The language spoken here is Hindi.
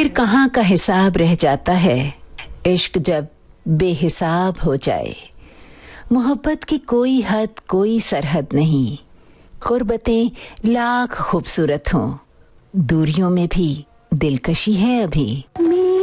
कहाँ का हिसाब रह जाता है इश्क जब बेहिसाब हो जाए। मोहब्बत की कोई हद कोई सरहद नहीं, गुर्बतें लाख खूबसूरत हों, दूरियों में भी दिलकशी है अभी।